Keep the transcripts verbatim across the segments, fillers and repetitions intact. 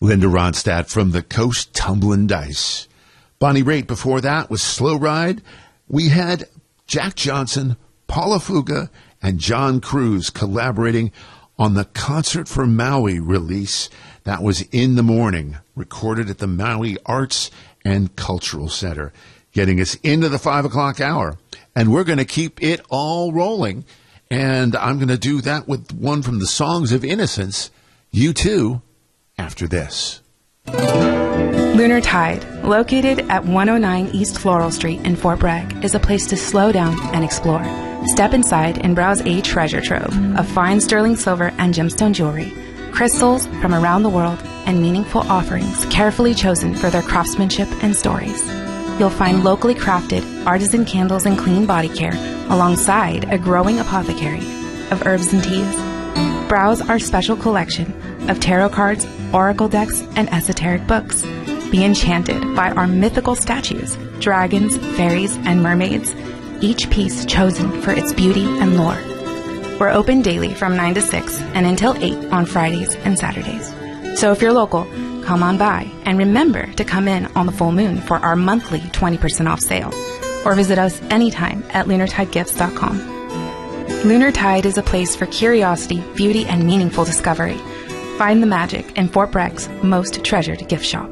Linda Ronstadt from the Coast Tumblin' Dice. Bonnie Raitt before that was Slow Ride. We had Jack Johnson, Paula Fuga, and John Cruz collaborating on the Concert for Maui release. That was In the Morning, recorded at the Maui Arts and Cultural Center, getting us into the five o'clock hour. And we're going to keep it all rolling. And I'm going to do that with one from the Songs of Innocence, U two, after this. Lunar Tide, located at one oh nine East Floral Street in Fort Bragg, is a place to slow down and explore. Step inside and browse a treasure trove of fine sterling silver and gemstone jewelry, crystals from around the world, and meaningful offerings carefully chosen for their craftsmanship and stories. You'll find locally crafted artisan candles and clean body care alongside a growing apothecary of herbs and teas. Browse our special collection of tarot cards, oracle decks, and esoteric books. Be enchanted by our mythical statues, dragons, fairies, and mermaids, each piece chosen for its beauty and lore. We're open daily from nine to six and until eight on Fridays and Saturdays. So if you're local, come on by and remember to come in on the full moon for our monthly twenty percent off sale, or visit us anytime at lunar tide gifts dot com. Lunar Tide is a place for curiosity, beauty, and meaningful discovery. Find the magic in Fort Bragg's most treasured gift shop.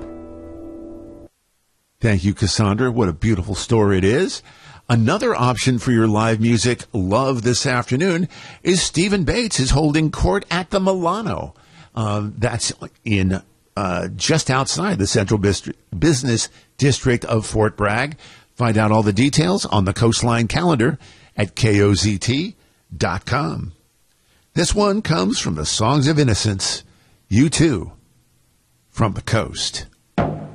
Thank you, Cassandra. What a beautiful store it is. Another option for your live music love this afternoon is Stephen Bates is holding court at the Milano. Uh, that's in uh, just outside the Central Bistri- Business District of Fort Bragg. Find out all the details on the Coastline calendar at K O Z T dot com. This one comes from the Songs of Innocence, U two, from the Coast.